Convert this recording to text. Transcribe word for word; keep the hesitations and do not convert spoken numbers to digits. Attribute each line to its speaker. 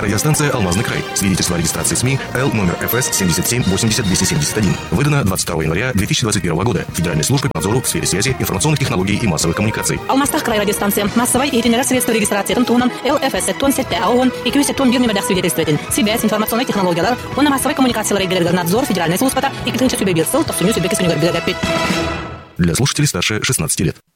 Speaker 1: Радиостанция «Алмазный край». Свидетельство о регистрации СМИ Л номер эф эс семьдесят семь восемьдесят двести семьдесят один. Выдано двадцать второго января две тысячи двадцать первого года. Федеральной службой по надзору в сфере связи, информационных технологий и массовых коммуникаций.
Speaker 2: Алмастах край радиостанция. Массовой и генерация средства регистрации Тунтунан Л эф эс сеттон сетте аогон и кю сеттон бир нөмірдәк свидетельстветін. Связь, информационные технологиялар, оны массовой коммуникациялар егелерген надзор, федеральной службы, и китинче субъект сыл, тофсуню субъекты сунюгар билегаппит.
Speaker 1: Для слушателей старше шестнадцати лет.